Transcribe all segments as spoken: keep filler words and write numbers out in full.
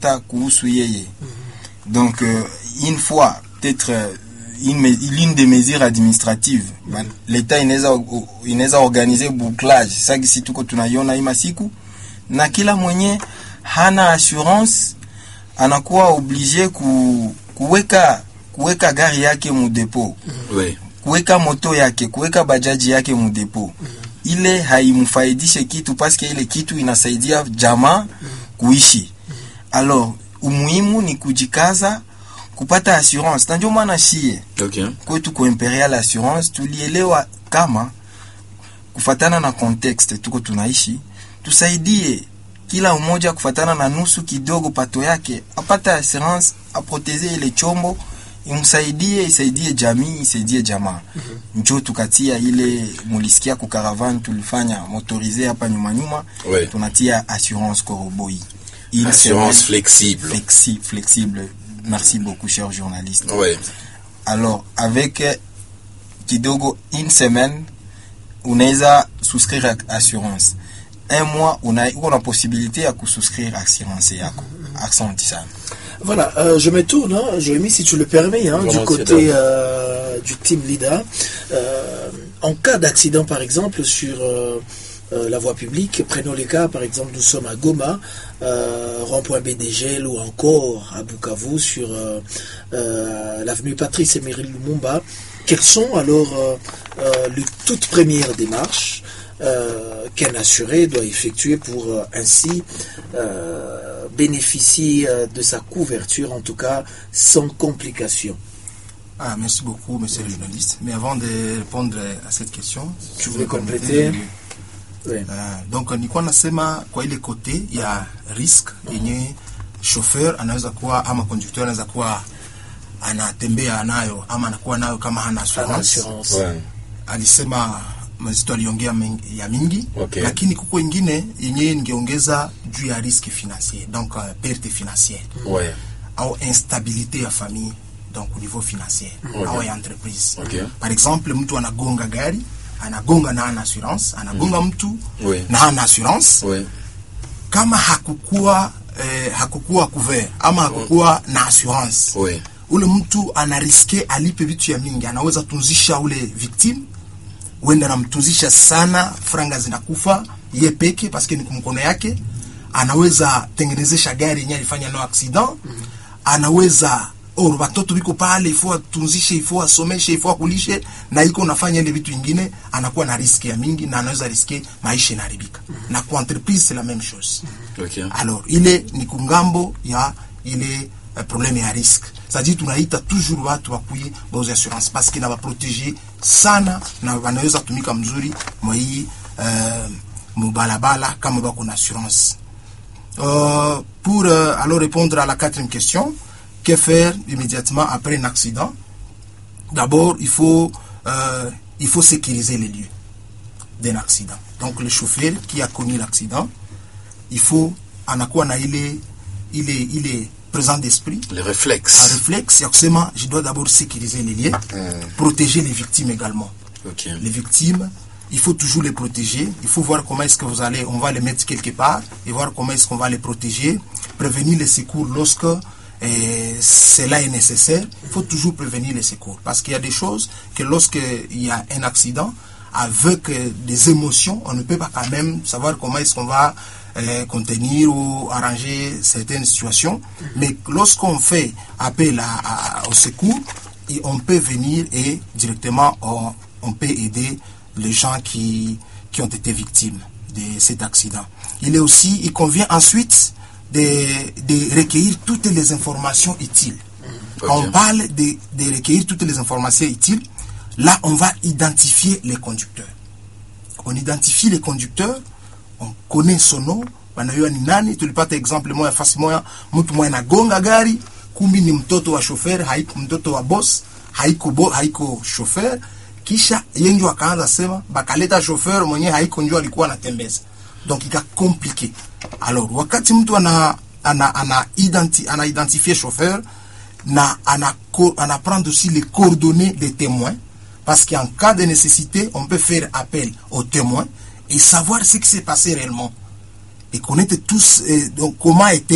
kamata kuhusu yeye. Donc euh, une fois peut-être euh, une l'une des mesures administratives mm-hmm. l'État inaweza inaweza organiser bouclage sasa si tuko tunaiona hii masiku, na kila mwenye hana assurance anakuwa obligé ku kuweka kuweka gari yake mu depot. Oui. Kuweka moto yake, kuweka bajaji yake mu depot. Mm-hmm. Ile haimfaidishe kitu paske ile kitu inasaidia jamaa mm-hmm. kuishi. Mm-hmm. Alors umuhimu ni kujikaza kupata assurance. Tanjo maana shie. Okay. Kwetu kwa Imperial Assurance tulielewa kama kufatana na context tuko tunaishi, tusaidie kila umoja kufatana na nusu kidogo pato yake, apata assurance, aproteze ile chombo, imsaidie, isaidie jamii, isaidie jamaa. Mm-hmm. Njo tukatia ile mulisikia ku caravan tulifanya motorisé hapa nyuma nyuma, ouais. Tunatia assurance Koroboi. Assurance flexible. Flexi, flexible. Merci beaucoup, cher journaliste. Ouais. Alors, avec kidogo une semaine, unaweza souscrire à assurance. Un mois, on a une possibilité à souscrire à assurance yako. Accent ça. Voilà, euh, je me tourne, hein, Jérémy, si tu le permets, hein, du côté euh, du team leader. Euh, en cas d'accident, par exemple, sur euh, euh, la voie publique, prenons les cas, par exemple, nous sommes à Goma, euh, rond-point B D G L ou encore à Bukavu, sur euh, euh, l'avenue Patrice Emery Lumumba. Quelles sont alors euh, euh, les toutes premières démarches euh, qu'un assuré doit effectuer pour euh, ainsi euh, bénéficier euh, de sa couverture, en tout cas sans complication? Ah, merci beaucoup, monsieur le journaliste. Mais avant de répondre à cette question, tu voulais compléter? Oui. Uh, donc nilikuwa nasema kwa ile kote ya risk yenye chauffeur anaweza kuwa ama conducteur anaweza kuwa anatembea nayo ama anakuwa nayo kama hana assurance. Ouais. Alisema mazito aliongea ya mingi, okay. Lakini kuko ingine yenye ningeongeza juu ya risk financier, donc uh, perte financière. Ouais. Au instabilité ya famille, donc au niveau financier, okay. Au ya entreprise. Okay. Par exemple, mtu anagonga gari, anagonga na ana assurance, anagonga mm. mtu oui. na ana assurance. Oui. Kama hakukuwa eh, hakukuwa couvert ama hakukuwa mm. na assurance. Oui. Ule mtu anariske alipe vitu ya mingi, anaweza tunzisha ule victime, wenda namtunzisha sana, franga zinakufa ye peke paske ni kumkono yake, anaweza tengenezesha gari yenye alifanya no accident, mm-hmm. Anaweza oro watoto biko pale ifo tunzishe, ifo asomeshe, ifo akulishe, na iko nafanya ile vitu vingine, anakuwa na riski ya mingi na anaweza riske maisha inaharibika. Mm-hmm. Na kwa entreprise c'est la même chose. Mm-hmm. Okay. Alors ile ni kungambo ya ile uh, problème ya risque. C'est-à-dire tunaita toujours watu wakuye boze assurance parce que na va protéger sana na wanaweza tumika mzuri mwa hii uh, mubalabala kama bako na assurance. Euh, pour euh, alors répondre à la quatrième question, que faire immédiatement après un accident? D'abord, il faut euh, il faut sécuriser les lieux d'un accident. Donc le chauffeur qui a connu l'accident, il faut anakuwa na ile ile ile présent d'esprit, le réflexe. Un réflexe, c'est je dois d'abord sécuriser les lieux, mmh. Protéger les victimes également. Okay. Les victimes, il faut toujours les protéger. Il faut voir comment est-ce que vous allez, on va les mettre quelque part et voir comment est-ce qu'on va les protéger. Prévenir les secours lorsque eh, cela est nécessaire. Il faut toujours prévenir les secours parce qu'il y a des choses que lorsque il y a un accident, avec des émotions, on ne peut pas quand même savoir comment est-ce qu'on va Euh, contenir ou arranger certaines situations, mm-hmm. Mais lorsqu'on fait appel à, à, au secours, et on peut venir et directement on, on peut aider les gens qui, qui ont été victimes de cet accident. Il est aussi, il convient ensuite de, de recueillir toutes les informations utiles. Mm-hmm. Okay. On parle de, de recueillir toutes les informations utiles. Là, on va identifier les conducteurs. On identifie les conducteurs. On connaît son nom, wanajua ni nani. Tulipata exemple moja fasi moja, mtu mmoja anagonga gari, kumbi ni mtoto wa chauffeur, haiko mtoto wa boss, haiko bo, haiko chauffeur. Kisha yengi wakaanza sema bakaleta chauffeur mwenye haiko njoo alikuwa anatembeza. Donc ika compliqué. Alors wakati mtu ana ana ana identi ana identifier chauffeur na ana ana prendre aussi les coordonnées des témoins parce qu'en cas de nécessité, on peut faire appel aux témoins et savoir ce qui s'est passé réellement et connaître tous euh, donc comment était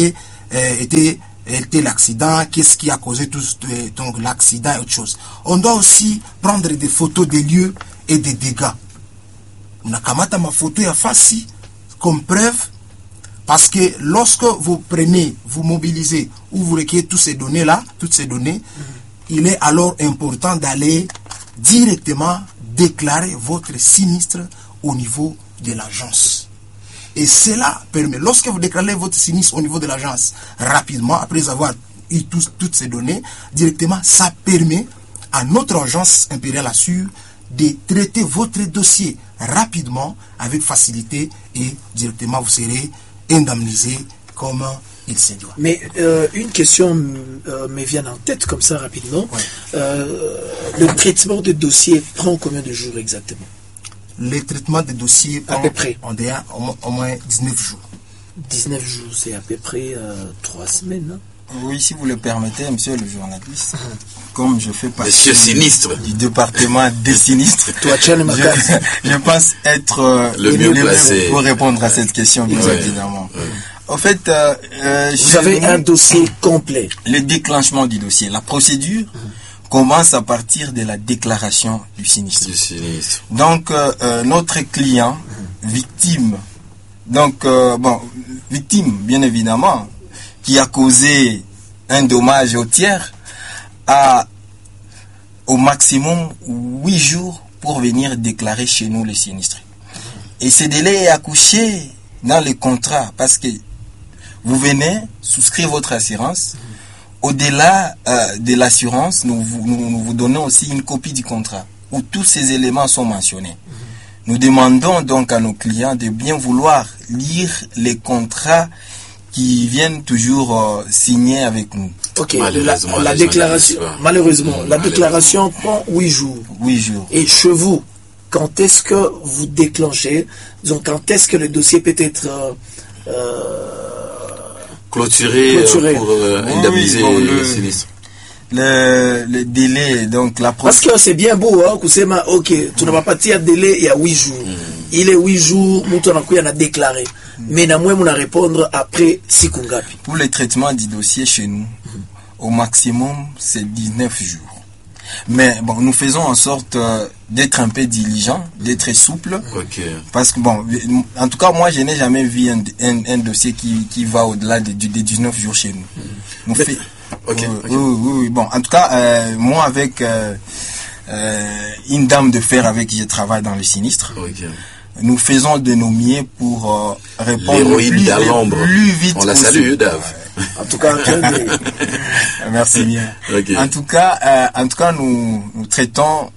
euh, était, était l'accident, qu'est-ce qui a causé tout euh, donc l'accident et autre chose. On doit aussi prendre des photos des lieux et des dégâts. Unakamata ma photo ya fasi comme preuve, parce que lorsque vous prenez, vous mobilisez ou vous recueillez toutes ces données-là, toutes ces données, mm-hmm. il est alors important d'aller directement déclarer votre sinistre au niveau de l'agence. Et cela permet, lorsque vous déclarez votre sinistre au niveau de l'agence rapidement, après avoir eu tous, toutes ces données, directement, ça permet à notre agence impériale assure de traiter votre dossier rapidement, avec facilité, et directement vous serez indemnisé comme il se doit. Mais euh, une question euh, me vient en tête comme ça rapidement. Ouais. Euh, le traitement de dossier prend combien de jours exactement? Le traitement des dossiers à peu près on est au, moins, au moins dix-neuf jours. dix-neuf jours, c'est à peu près euh, trois semaines. Hein? Oui, si vous le permettez, monsieur le journaliste, mmh. comme je fais partie monsieur sinistre du département des sinistres, Toi, je, je pense être euh, le, le mieux, mieux placé pour répondre à cette question, bien ouais. évidemment. Ouais. En fait, euh, euh, vous avez nous, un dossier complet. Le déclenchement du dossier, la procédure mmh. commence à partir de la déclaration du sinistre. Du sinistre. Donc, euh, euh, notre client, mmh. victime, donc, euh, bon, victime, bien évidemment, qui a causé un dommage au tiers, a au maximum huit jours pour venir déclarer chez nous le sinistre. Et ce délai est accouché dans le contrat, parce que vous venez souscrire votre assurance. Au-delà euh, de l'assurance, nous, nous, nous vous donnons aussi une copie du contrat, où tous ces éléments sont mentionnés. Nous demandons donc à nos clients de bien vouloir lire les contrats qui viennent toujours euh, signer avec nous. Ok, la, la déclaration, malheureusement, mmh, la déclaration prend huit jours. huit jours. Et chez vous, quand est-ce que vous déclenchez, donc quand est-ce que le dossier peut être euh, clôturé, clôturé pour euh, oui, indemniser bon, le, le sinistre? Le, le délai, donc la Parce que c'est bien beau, hein, Kusema, ok, tu n'as pas tiré délai il y a huit jours. Mm. Il est huit jours, nous on a déclaré. Mm. Mais na moi, on a répondre après Sikungapi. Pour le traitement du dossier chez nous, mm. au maximum, c'est dix-neuf jours. Mais bon, nous faisons en sorte euh, d'être un peu diligent, d'être souple. Okay. Parce que bon, en tout cas, moi, je n'ai jamais vu un, un, un dossier qui, qui va au-delà des de, de dix-neuf jours chez nous. Mm. Nous Mais... fait, Okay, oui, okay. Oui, oui, oui. Bon, en tout cas, euh, moi, avec euh, euh, une dame de fer avec qui je travaille dans le sinistre, okay. nous faisons de nos mieux pour euh, répondre le plus, plus vite On la possible. Salue, Dave. En tout cas, merci bien. Okay. En tout cas, euh, en tout cas, nous, nous traitons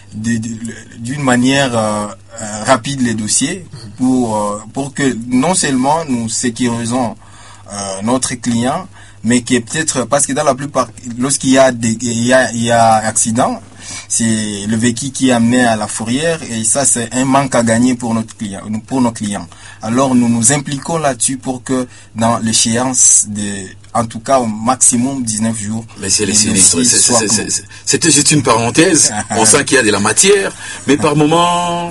d'une manière euh, euh, rapide les dossiers pour euh, pour que non seulement nous sécurisons euh, notre client, mais qui est peut-être, parce que dans la plupart, lorsqu'il y a des, il y a, il y a accident, c'est le véhicule qui est amené à la fourrière, et ça c'est un manque à gagner pour notre client, pour nos clients. Alors nous nous impliquons là-dessus pour que dans l'échéance de, en tout cas au maximum dix-neuf jours. Mais c'est les sinistres, c'était juste une parenthèse. On sent qu'il y a de la matière, mais par moment,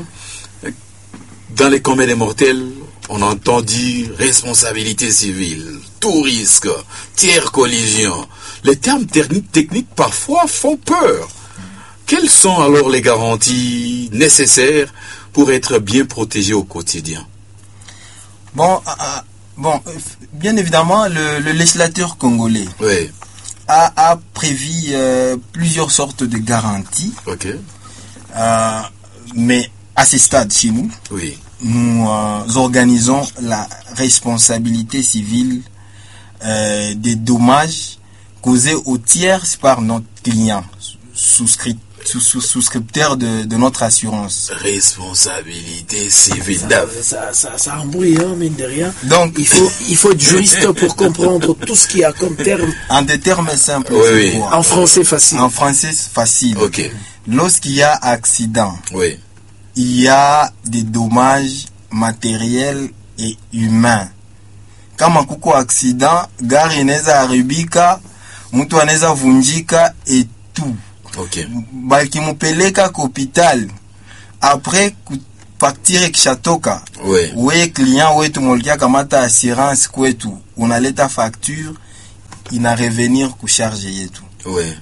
dans les combats des mortels, on entend dire responsabilité civile, tout risque, tiers collision. Les termes techniques, techniques parfois font peur. Quelles sont alors les garanties nécessaires pour être bien protégé au quotidien? Bon, euh, bon, bien évidemment, le, le législateur congolais oui. a, a prévu euh, plusieurs sortes de garanties. Ok. Euh, mais à ce stade chez nous, oui. nous euh, organisons la responsabilité civile euh, des dommages causés aux tiers par notre client, souscrit, sous, sous, souscripteur de, de notre assurance. Responsabilité civile. Ça, ça, ça, ça embrouille, hein, mine de rien. Donc, il faut, il faut être juriste pour comprendre tout ce qu'il y a comme terme. En des termes simples. Oui, oui. En français facile. En français facile. Ok. Lorsqu'il y a accident, oui. il y a des dommages matériels et humains. Kama kuko accident, gari inaweza haribika, mtu anaweza vunjika et tout. Okay. Bakimupeleka kwa hospital, après facture ikishatoka, Ouais. we client wetu molikia kamata assurance kwetu, unaleta facture ina revenir ku charge yetu. Ouais.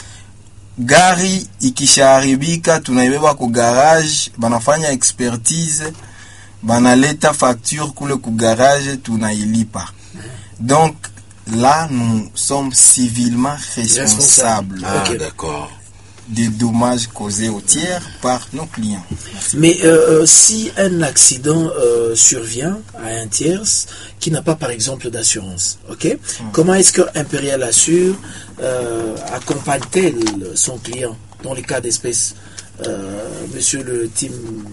Gari ikishaharibika tunaibeba ku garage, banafanya expertise, banaleta facture kule ku garage tunailipa. Donc là nous sommes civilement responsables Ah, Ok. d'accord. des dommages causés aux tiers par nos clients. Mais euh, si un accident euh, survient à un tiers qui n'a pas par exemple d'assurance, ok, comment est-ce que Imperial Assure euh, accompagne-t-elle son client dans les cas d'espèce, euh, monsieur le team,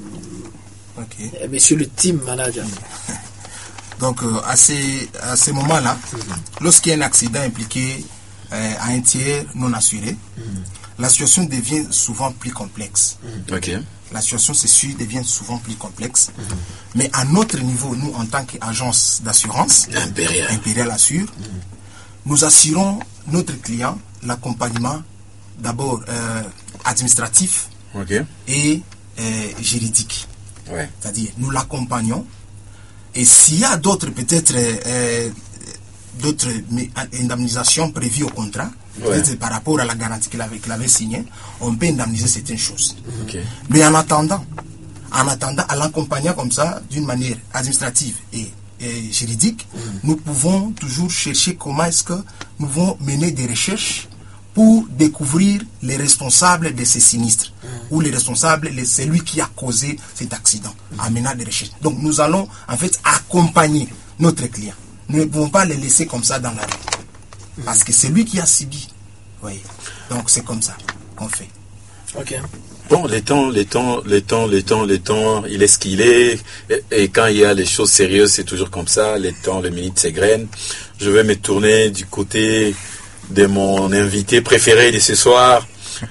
Ok. euh, monsieur le team manager? Donc, euh, à ces, à ces moments-là, lorsqu'il y a un accident impliqué euh, à un tiers non assuré, la situation devient souvent plus complexe. Ok. La situation, c'est sûr, devient souvent plus complexe. Mais à notre niveau, nous, en tant qu'agence d'assurance, Impérial. Impérial Assure, nous assurons notre client l'accompagnement d'abord euh, administratif Ok. et euh, juridique. Ouais. C'est-à-dire, nous l'accompagnons. Et s'il y a d'autres, peut-être, euh, d'autres mais, indemnisations prévues au contrat, Ouais. peut-être par rapport à la garantie qu'il avait, qu'il avait signée, on peut indemniser certaines choses. Ok. Mais en attendant, en attendant, à l'accompagnant comme ça, d'une manière administrative et, et juridique, nous pouvons toujours chercher comment est-ce que nous pouvons mener des recherches pour découvrir les responsables de ces sinistres, ou les responsables, les- celui qui a causé cet accident, en menant des recherches. Donc nous allons en fait accompagner notre client. Nous ne pouvons pas le laisser comme ça dans la rue. Parce que c'est lui qui a subi. Oui. Donc c'est comme ça qu'on fait. Ok. Bon, les temps, les temps, les temps, les temps, les temps, il est ce qu'il est. Et, et quand il y a les choses sérieuses, c'est toujours comme ça. Les temps, les minutes s'égrènent. Je vais me tourner du côté de mon invité préféré de ce soir.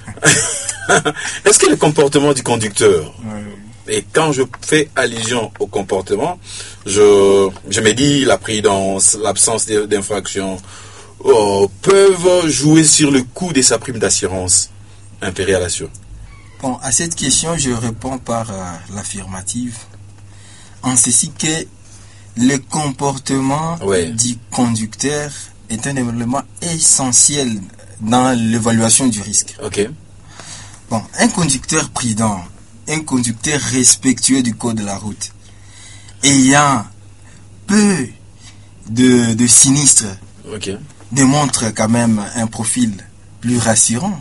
Est-ce que le comportement du conducteur, et quand je fais allusion au comportement, je, je me dis la prudence, l'absence de- d'infraction, oh, peuvent jouer sur le coût de sa prime d'assurance. Impérial Assure. Bon, à cette question, je réponds par euh, l'affirmative, en ceci que le comportement Ouais. du conducteur est un élément essentiel dans l'évaluation du risque. Ok. Bon, un conducteur prudent, un conducteur respectueux du code de la route, ayant peu de, de sinistres, Ok. démontre quand même un profil plus rassurant.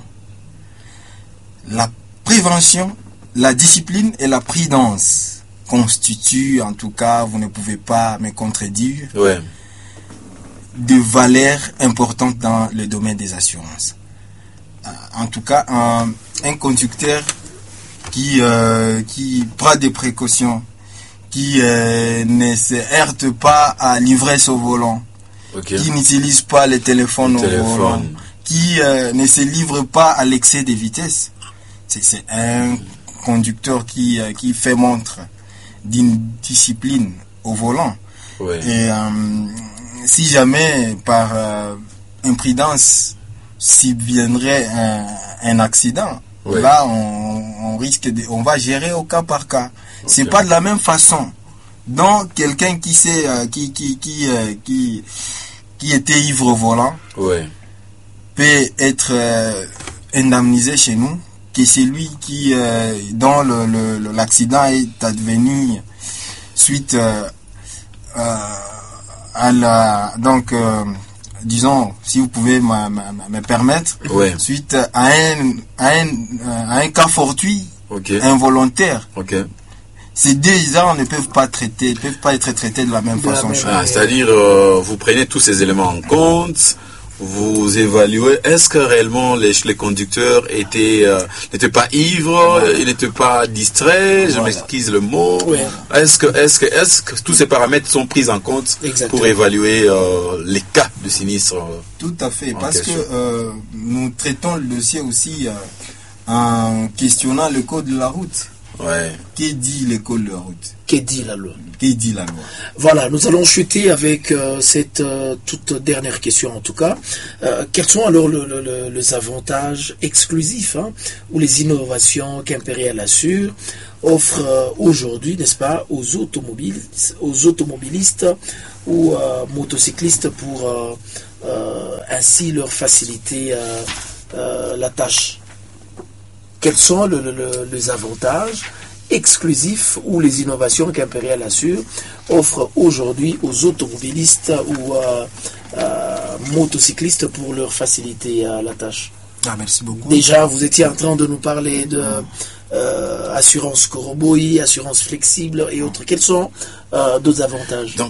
La prévention, la discipline et la prudence constituent, en tout cas, vous ne pouvez pas me contredire, Ouais. des valeurs importantes dans le domaine des assurances. Euh, En tout cas, un, un conducteur qui, euh, qui prend des précautions, qui euh, ne se heurte pas à l'ivresse au volant, Ok. qui n'utilise pas le téléphone Le au téléphone. volant, qui euh, ne se livre pas à l'excès de vitesse. C'est, c'est un conducteur qui, euh, qui fait montre d'une discipline au volant. Ouais. Et euh, si jamais par euh, imprudence s'il viendrait un, un accident, Ouais. là on, on risque de, on va gérer au cas par cas. C'est Ok. pas de la même façon. Donc quelqu'un qui sait, euh, qui qui qui euh, qui qui était ivre au volant Ouais. peut être euh, indemnisé chez nous, que celui qui euh, dont le, le- le- l'accident est advenu suite euh, euh, à la donc euh, disons, si vous pouvez me, me- me permettre, Ouais. suite à un à un, euh, à un cas fortuit Ok. involontaire, Ok. ces deux gens ne peuvent pas traiter, peuvent pas être traités de la même De la façon. même chez Ah, nous. c'est-à-dire, euh, vous prenez tous ces éléments en compte, vous évaluez, est-ce que réellement les, les conducteurs étaient, euh, n'étaient pas ivres, ils n'étaient pas distraits, je Voilà. m'excuse le mot. Ouais. Est-ce que, est-ce que, est-ce que tous ces paramètres sont pris en compte Exactement. pour évaluer euh, les cas de sinistre euh, Tout à fait, En parce question. que euh, nous traitons le dossier aussi euh, en questionnant le code de la route. Ouais. Que dit le code de la route? Que dit la loi? Que dit la loi? Voilà, nous allons chuter avec euh, cette euh, toute dernière question en tout cas. Euh, quels sont alors le, le, le, les avantages exclusifs hein, ou les innovations qu'Imperial assure offre euh, aujourd'hui, n'est-ce pas, aux automobilistes, aux automobilistes ou euh, motocyclistes pour euh, euh, ainsi leur faciliter euh, euh, la tâche? Quels sont le, le, le, les avantages exclusifs ou les innovations qu'Imperial assure offre aujourd'hui aux automobilistes ou euh, euh, motocyclistes pour leur faciliter euh, la tâche? Ah, merci beaucoup. Déjà, vous étiez en train de nous parler de euh, assurance Coroboy, assurance flexible et autres. Quels sont euh, d'autres avantages? Donc,